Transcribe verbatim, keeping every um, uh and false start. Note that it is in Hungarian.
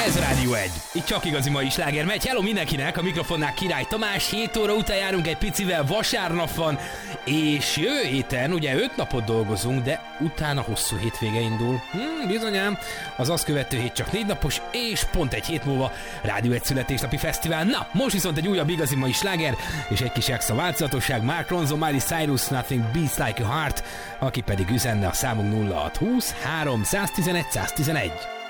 Ez Rádió egy. Itt csak igazi mai sláger megy. Hello mindenkinek, a mikrofonnál Király Tamás. hét óra után járunk egy picivel, vasárnap van, és jövő héten ugye öt napot dolgozunk, de utána hosszú hétvége indul. Hmm, bizonyám, az azt követő hét csak négy napos, és pont egy hét múlva Rádió egy születésnapi fesztivál. Na, most viszont egy újabb igazi mai sláger, és egy kis extra változatosság. Mark Ronson, Miley Cyrus, Nothing Beats Like a Heart, aki pedig üzenne a számunk nulla hat húsz három tizenegy száz tizenegy.